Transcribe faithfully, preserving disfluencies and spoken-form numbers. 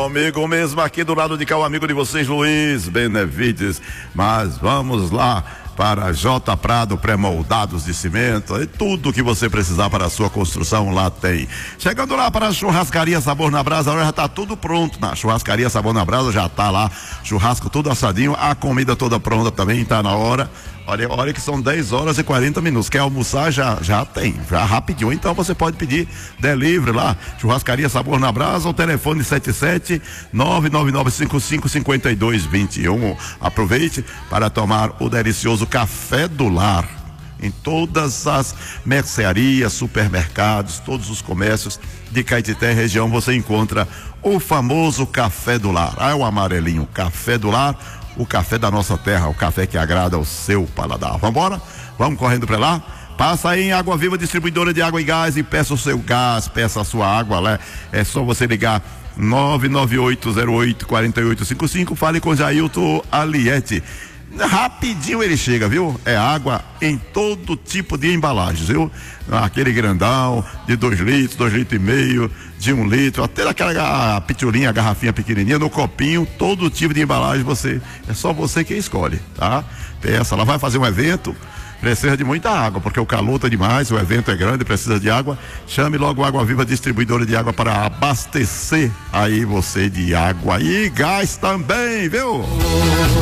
amigo, mesmo aqui do lado de cá, o amigo de vocês, Luiz Benevides. Mas vamos lá para J Prado Pré-Moldados de Cimento, e tudo que você precisar para a sua construção lá tem. Chegando lá para a Churrascaria Sabor na Brasa, já está tudo pronto na Churrascaria Sabor na Brasa, já está lá, churrasco tudo assadinho, a comida toda pronta também, está na hora. Olha, olha que são dez horas e quarenta minutos. Quer almoçar? Já, já tem, já rapidinho. Então você pode pedir delivery lá, Churrascaria Sabor na Brasa, o telefone sete sete nove nove nove cinco cinco cinco dois dois um. Aproveite para tomar o delicioso Café do Lar. Em todas as mercearias, supermercados, todos os comércios de Caetité região você encontra o famoso Café do Lar. Ah, é o amarelinho, Café do Lar, o café da nossa terra, o café que agrada ao seu paladar. Vamos embora? Vamos correndo para lá? Passa aí em Água Viva, distribuidora de água e gás, e peça o seu gás, peça a sua água, né? É só você ligar nove nove oito zero oito quatro oito cinco cinco, fale com Jailton Aliete. Rapidinho ele chega, viu? É água em todo tipo de embalagens, viu? Aquele grandão de dois litros, dois litros e meio, de um litro, até aquela pitulinha, garrafinha pequenininha, no copinho, todo tipo de embalagem você, é só você quem escolhe, tá? Peça, ela vai fazer um evento, precisa de muita água, porque o calor tá demais, o evento é grande, precisa de água. Chame logo Água Viva, distribuidora de água, para abastecer aí você de água e gás também, viu?